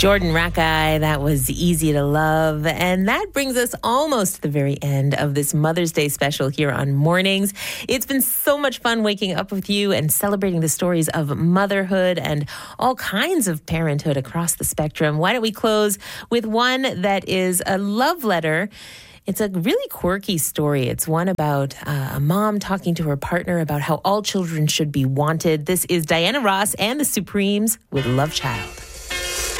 Jordan Rakei, that was Easy to Love. And that brings us almost to the very end of this Mother's Day special here on Mornings. It's been so much fun waking up with you and celebrating the stories of motherhood and all kinds of parenthood across the spectrum. Why don't we close with one that is a love letter? It's a really quirky story. It's one about a mom talking to her partner about how all children should be wanted. This is Diana Ross and the Supremes with Love Child.